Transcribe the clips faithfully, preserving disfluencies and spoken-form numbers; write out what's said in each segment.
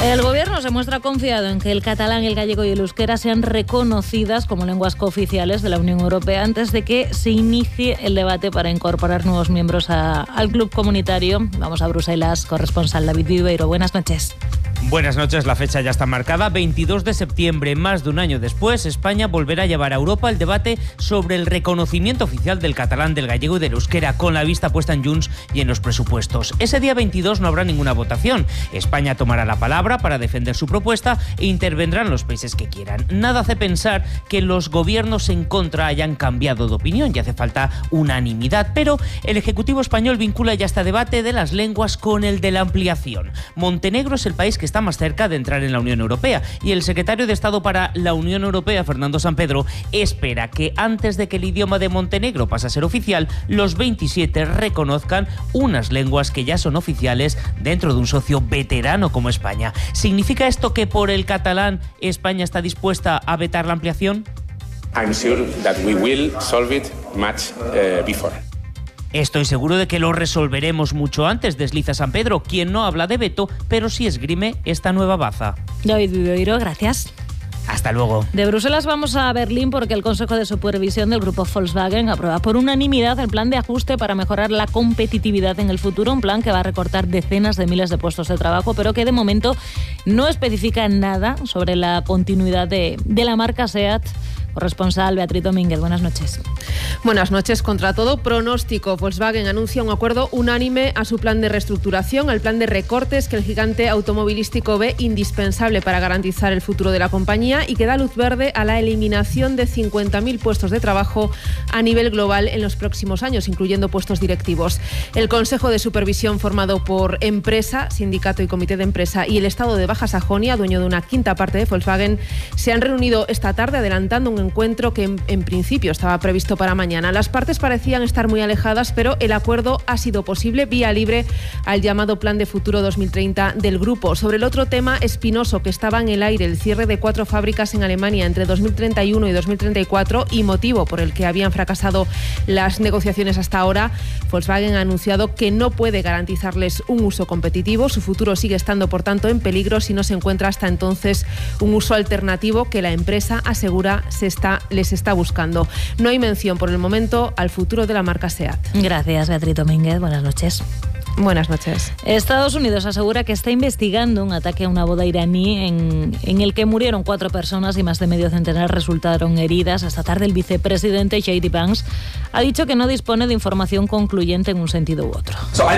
El Gobierno se muestra confiado en que el catalán, el gallego y el euskera sean reconocidas como lenguas cooficiales de la Unión Europea antes de que se inicie el debate para incorporar nuevos miembros a, al club comunitario. Vamos a Bruselas, corresponsal David Viveiro. Buenas noches. Buenas noches, la fecha ya está marcada, veintidós de septiembre. Más de un año después, España volverá a llevar a Europa el debate sobre el reconocimiento oficial del catalán, del gallego y del euskera, con la vista puesta en Junts y en los presupuestos. Ese día veintidós no habrá ninguna votación. España tomará la palabra para defender su propuesta e intervendrán los países que quieran. Nada hace pensar que los gobiernos en contra hayan cambiado de opinión y hace falta unanimidad, pero el Ejecutivo español vincula ya este debate de las lenguas con el de la ampliación. Montenegro es el país que está más cerca de entrar en la Unión Europea y el secretario de Estado para la Unión Europea, Fernando Sampedro, espera que antes de que el idioma de Montenegro pase a ser oficial, los veintisiete reconozcan unas lenguas que ya son oficiales dentro de un socio veterano como España. ¿Significa esto que por el catalán España está dispuesta a vetar la ampliación? I'm sure that we will solve it much uh, before. Estoy seguro de que lo resolveremos mucho antes, desliza Sampedro, quien no habla de veto, pero sí esgrime esta nueva baza. David Viveiro, gracias. Hasta luego. De Bruselas vamos a Berlín porque el Consejo de Supervisión del grupo Volkswagen aprueba por unanimidad el plan de ajuste para mejorar la competitividad en el futuro, un plan que va a recortar decenas de miles de puestos de trabajo, pero que de momento no especifica nada sobre la continuidad de, de la marca SEAT. Corresponsal Beatriz Domínguez, buenas noches. Buenas noches. Contra todo pronóstico, Volkswagen anuncia un acuerdo unánime a su plan de reestructuración, al plan de recortes que el gigante automovilístico ve indispensable para garantizar el futuro de la compañía y que da luz verde a la eliminación de cincuenta mil puestos de trabajo a nivel global en los próximos años, incluyendo puestos directivos. El Consejo de Supervisión, formado por empresa, sindicato y comité de empresa y el Estado de Baja Sajonia, dueño de una quinta parte de Volkswagen, se han reunido esta tarde adelantando un encuentro que en, en principio estaba previsto para mañana. Las partes parecían estar muy alejadas, pero el acuerdo ha sido posible vía libre al llamado Plan de Futuro dos mil treinta del grupo. Sobre el otro tema espinoso que estaba en el aire, el cierre de cuatro fábricas en Alemania entre dos mil treinta y uno y dos mil treinta y cuatro y motivo por el que habían fracasado las negociaciones hasta ahora, Volkswagen ha anunciado que no puede garantizarles un uso competitivo. Su futuro sigue estando, por tanto, en peligro si no se encuentra hasta entonces un uso alternativo que la empresa asegura se Está, les está buscando. No hay mención por el momento al futuro de la marca SEAT. Gracias, Beatriz Domínguez. Buenas noches. Buenas noches. Estados Unidos asegura que está investigando un ataque a una boda iraní en, en el que murieron cuatro personas y más de medio centenar resultaron heridas. Esta tarde el vicepresidente J D Vance ha dicho que no dispone de información concluyente en un sentido u otro.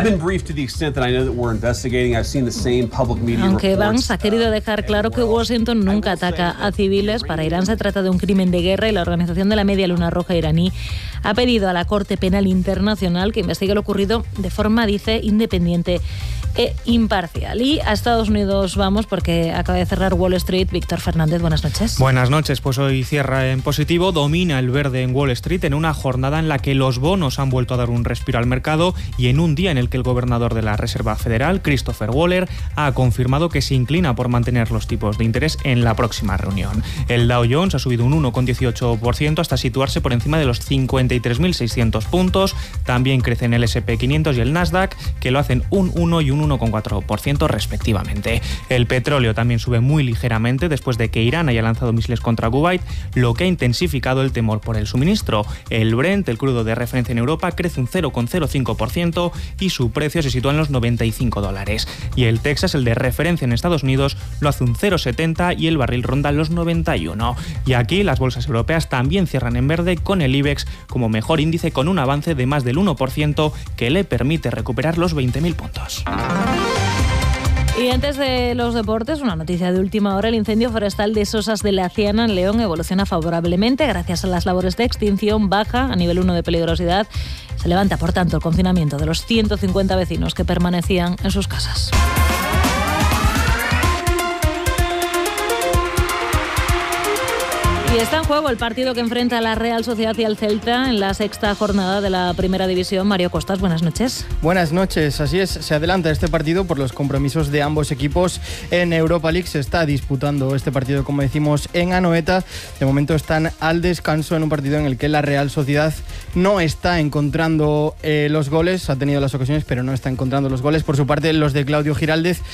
Aunque Vance ha querido dejar claro que Washington nunca ataca a civiles, para Irán se trata de un crimen de guerra y la Organización de la Media Luna Roja iraní ha pedido a la Corte Penal Internacional que investigue lo ocurrido de forma, dice, independiente e imparcial. Y a Estados Unidos vamos porque acaba de cerrar Wall Street. Víctor Fernández, buenas noches. Buenas noches, pues hoy cierra en positivo, domina el verde en Wall Street en una jornada en la que los bonos han vuelto a dar un respiro al mercado y en un día en el que el gobernador de la Reserva Federal, Christopher Waller, ha confirmado que se inclina por mantener los tipos de interés en la próxima reunión. El Dow Jones ha subido un uno coma dieciocho por ciento hasta situarse por encima de los cincuenta y tres mil seiscientos puntos. También crecen el ese and pe quinientos y el Nasdaq, que lo hacen un uno y un uno coma cuatro por ciento respectivamente. El petróleo también sube muy ligeramente después de que Irán haya lanzado misiles contra Kuwait, lo que ha intensificado el temor por el suministro. El Brent, el crudo de referencia en Europa, crece un cero coma cero cinco por ciento y su precio se sitúa en los noventa y cinco dólares. Y el Texas, el de referencia en Estados Unidos, lo hace un cero coma setenta y el barril ronda los noventa y uno. Y aquí las bolsas europeas también cierran en verde, con el IBEX como mejor índice con un avance de más del uno por ciento que le permite recuperar los veinte mil puntos. Y antes de los deportes, una noticia de última hora. El incendio forestal de Sosas de la Ciana en León evoluciona favorablemente gracias a las labores de extinción. Baja a nivel uno de peligrosidad. Se levanta, por tanto, el confinamiento de los ciento cincuenta vecinos que permanecían en sus casas. Y está en juego el partido que enfrenta a la Real Sociedad y al Celta en la sexta jornada de la Primera División. Mario Costas, buenas noches. Buenas noches, así es, se adelanta este partido por los compromisos de ambos equipos en Europa League. Se está disputando este partido, como decimos, en Anoeta. De momento están al descanso en un partido en el que la Real Sociedad no está encontrando eh, los goles. Ha tenido las ocasiones, pero no está encontrando los goles. Por su parte, los de Claudio Giraldez